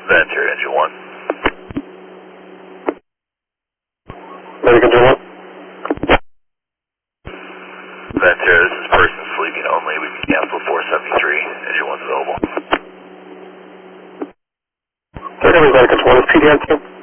Ventura, engine 1. Medic engine 1. Ventura, this is person sleeping only. We can cancel 473. Engine 1's available. Medic engine 1, is PD on 2?